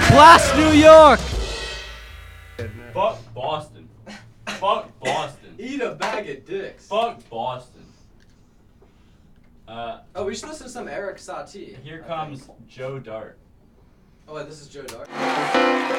Blast New York! Fuck Boston. Fuck Boston. Eat a bag of dicks. Fuck Boston. Oh, we should listen to some Eric Satie. Here comes Joe Dart. Oh, wait, this is Joe Dart.